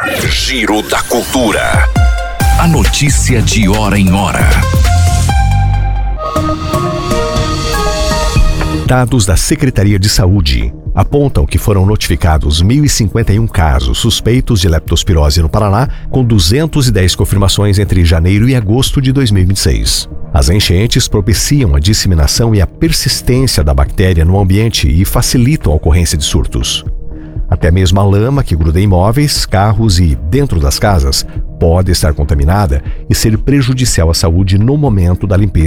Giro da Cultura. A notícia de hora em hora. Dados da Secretaria de Saúde apontam que foram notificados 1.051 casos suspeitos de leptospirose no Paraná, com 210 confirmações entre janeiro e agosto de 2026. As enchentes propiciam a disseminação e a persistência da bactéria no ambiente e facilitam a ocorrência de surtos. Até mesmo a lama que gruda em móveis, carros e dentro das casas pode estar contaminada e ser prejudicial à saúde no momento da limpeza.